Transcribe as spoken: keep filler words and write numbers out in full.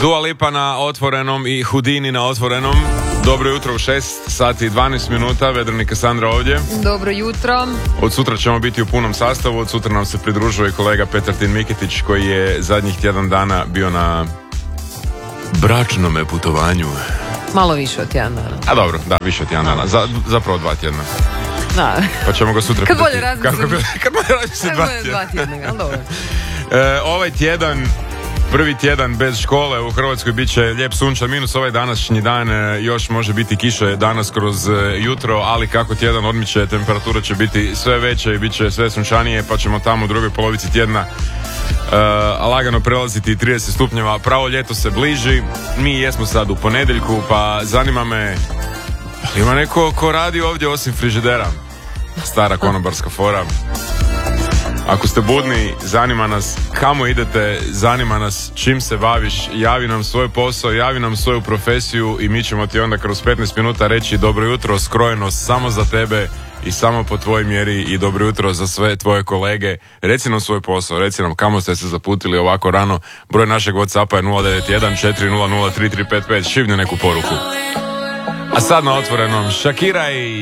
Dua Lipa na Otvorenom i Houdini na Otvorenom. Dobro jutro u šest sati i dvanaest minuta. Vedran i Kasandra ovdje. Dobro jutro. Od sutra ćemo biti u punom sastavu. Od sutra nam se pridružuje kolega Petar Tin Miketić, koji je zadnjih tjedan dana bio na bračnome putovanju. Malo više od tjedan dana. A dobro, da, više od tjedan dana. Za, zapravo dva tjedna. Da. Pa ćemo ga sutra Kad pitati. bolje razmislim. Kako, kad bolje razmislim dva tjedna. Dva tjedna, ali dobro. E, ovaj tjedan, prvi tjedan bez škole u Hrvatskoj bit će lijep sunčan, minus ovaj današnji dan, e, još može biti kiše danas kroz e, jutro, ali kako tjedan odmiče, temperatura će biti sve veća i bit će sve sunčanije, pa ćemo tamo u drugoj polovici tjedna Uh, lagano prelaziti trideset stupnjeva. Pravo ljeto se bliži. Mi jesmo sad u ponedjeljku, pa zanima me, ima neko ko radi ovdje osim frižidera? Stara konobarska fora. Ako ste budni, zanima nas kamo idete, zanima nas čim se baviš, javi nam svoj posao, javi nam svoju profesiju i mi ćemo ti onda kroz petnaest minuta reći dobro jutro, skrojeno samo za tebe i samo po tvojoj mjeri, i dobro jutro za sve tvoje kolege. Reci nam svoj posao, reci nam kamo ste se zaputili ovako rano. Broj našeg WhatsAppa je nula devet jedan četiri nula nula tri tri pet pet. Šivni neku poruku. A sad na Otvorenom Shakira i